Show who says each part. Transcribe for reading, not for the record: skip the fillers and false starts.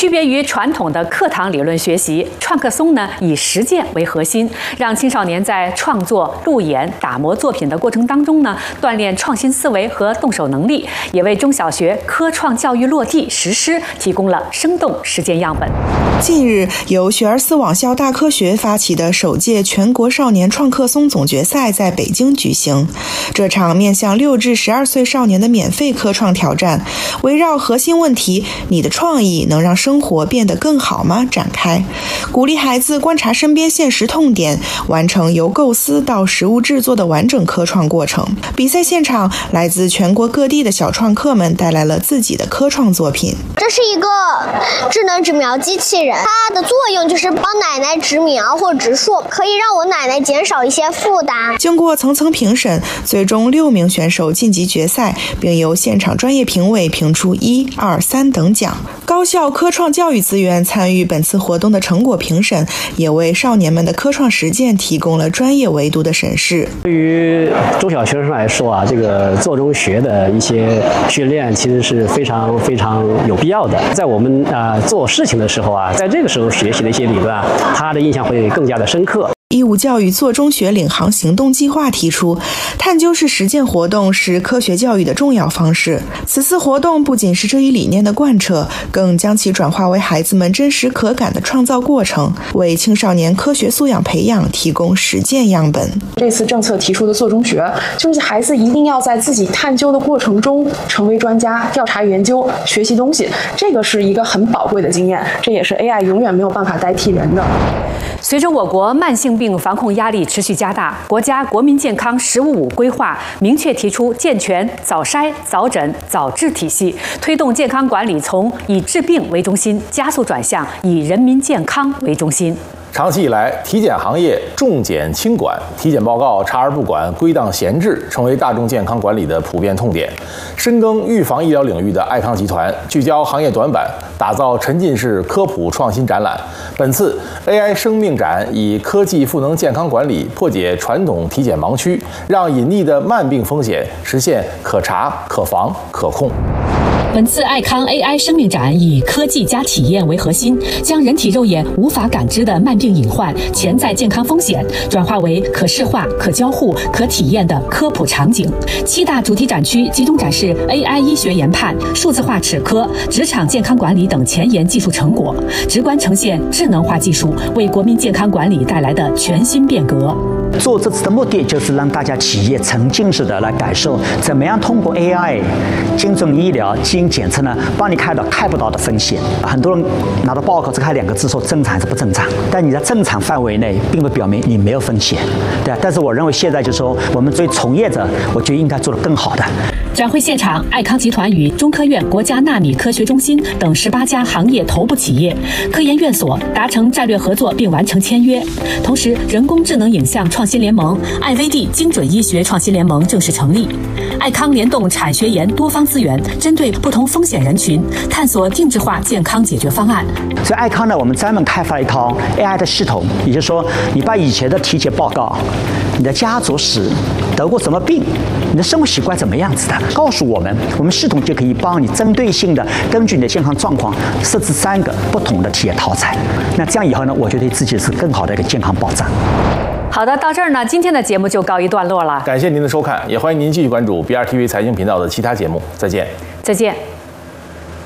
Speaker 1: 区别于传统的课堂理论学习，创客松呢以实践为核心，让青少年在创作、路演、打磨作品的过程当中呢，锻炼创新思维和动手能力，也为中小学科创教育落地实施提供了生动实践样本。
Speaker 2: 近日，由学而思网校大科学发起的首届全国少年创客松总决赛在北京举行。这场面向6至12岁少年的免费科创挑战，围绕核心问题“你的创意能让生活变得更好吗”展开，鼓励孩子观察身边现实痛点，完成由构思到实物制作的完整科创过程。比赛现场，来自全国各地的小创客们带来了自己的科创作品。
Speaker 3: 这是一个智能植苗机器人，它的作用就是帮奶奶植苗或植树，可以让我奶奶减少一些负担。
Speaker 2: 经过层层评审，最终6名选手晋级决赛，并由现场专业评委评出1、2、3等奖。高校科创教育资源参与本次活动的成果评审，也为少年们的科创实践提供了专业维度的审视。
Speaker 4: 对于中小学生来说啊，这个做中学的一些训练其实是非常有必要的。在我们做事情的时候啊，在这个时候学习的一些理论啊，它的印象会更加的深刻。
Speaker 2: 义务教育做中学领航行动计划提出，探究式实践活动是科学教育的重要方式。此次活动不仅是这一理念的贯彻，更将其转化为孩子们真实可感的创造过程，为青少年科学素养培养提供实践样本。
Speaker 5: 这次政策提出的做中学，就是孩子一定要在自己探究的过程中成为专家，调查研究，学习东西，这个是一个很宝贵的经验，这也是 AI 永远没有办法代替人的。
Speaker 1: 随着我国慢性病防控压力持续加大，国家国民健康“十五五”规划明确提出健全早筛、早诊、早治体系，推动健康管理从以治病为中心，加速转向以人民健康为中心。
Speaker 6: 长期以来，体检行业重检轻管，体检报告查而不管、归档闲置，成为大众健康管理的普遍痛点。深耕预防医疗领域的爱康集团，聚焦行业短板，打造沉浸式科普创新展览。本次 AI 生命展以科技赋能健康管理，破解传统体检盲区，让隐匿的慢病风险实现可查、可防、可控。
Speaker 1: 本次爱康 AI 生命展以科技加体验为核心，将人体肉眼无法感知的慢病隐患、潜在健康风险，转化为可视化、可交互、可体验的科普场景。7大主题展区集中展示 AI 医学研判、数字化齿科、职场健康管理等前沿技术成果，直观呈现智能化技术为国民健康管理带来的全新变革。
Speaker 7: 做这次的目的就是让大家企业沉浸式的来感受，怎么样通过 AI 精准医疗基因检测呢，帮你看到看不到的风险。很多人拿到报告只看2个字，说正常还是不正常，但你在正常范围内，并不表明你没有风险，对吧？但是我认为现在就是说，我们作为从业者，我觉得应该做得更好的。
Speaker 1: 展会现场，爱康集团与中科院国家纳米科学中心等18家行业头部企业、科研院所达成战略合作并完成签约。同时，人工智能影像创新联盟、IVD 精准医学创新联盟正式成立。爱康联动产学研多方资源，针对不同风险人群，探索定制化健康解决方案。
Speaker 7: 所以爱康呢，我们专门开发了一套 AI 的系统，也就是说，你把以前的体检报告、你的家族史、得过什么病、你的生活习惯怎么样子的，告诉我们系统就可以帮你针对性的根据你的健康状况设置3个不同的体验套餐。那这样以后呢，我觉得自己是更好的一个健康保障。
Speaker 1: 好的，到这儿呢，今天的节目就告一段落了。
Speaker 6: 感谢您的收看，也欢迎您继续关注 BRTV 财经频道的其他节目。再见。
Speaker 1: 再见。